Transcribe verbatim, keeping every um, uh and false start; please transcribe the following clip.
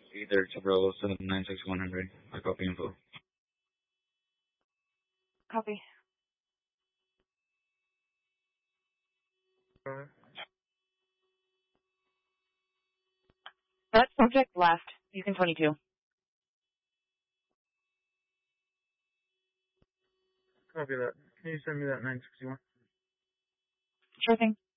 Either to Bravo seven nine six one hundred. I copy info. Copy. Alright. That subject left. Beacon twenty-two. Copy that. Can you send me that nine sixty-one? Sure thing.